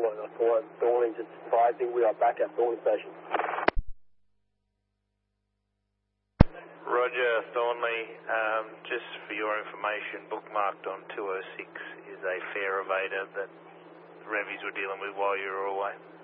and I thought Thornley just surprising. We are back at Thornley Station. Roger, Thornley. Just for your information, bookmarked on 206 is a fare evader that Revies were dealing with while you were away.